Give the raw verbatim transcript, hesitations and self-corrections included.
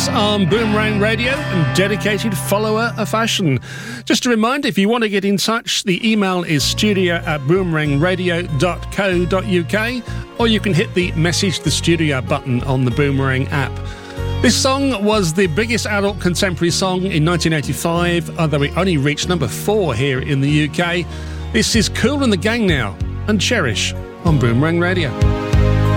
on Boomerang Radio and dedicated follower of fashion. Just a reminder, if you want to get in touch, the email is studio at boomerang radio dot co dot uk, or you can hit the Message the Studio button on the Boomerang app. This song was the biggest adult contemporary song in nineteen eighty-five, although it only reached number four here in the U K. This is Kool and the Gang now, and Cherish on Boomerang Radio.